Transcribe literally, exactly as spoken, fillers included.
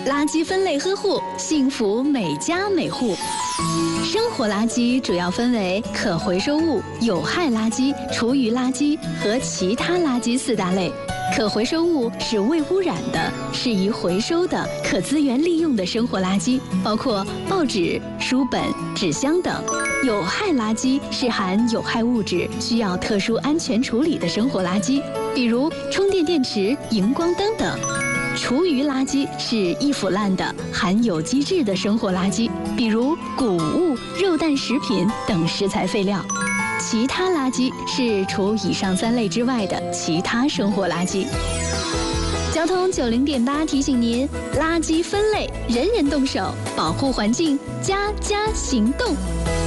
垃圾分类呵护，幸福每家每户。生活垃圾主要分为可回收物、有害垃圾、厨余垃圾和其他垃圾四大类。可回收物是未污染的、适宜回收的、可资源利用的生活垃圾，包括报纸、书本、纸箱等。有害垃圾是含有害物质、需要特殊安全处理的生活垃圾，比如充电电池、荧光灯等。厨余垃圾是易腐烂的、含有机质的生活垃圾，比如谷物、肉蛋食品等食材废料。其他垃圾是除以上三类之外的其他生活垃圾。交通九零点八提醒您：垃圾分类，人人动手，保护环境，家家行动。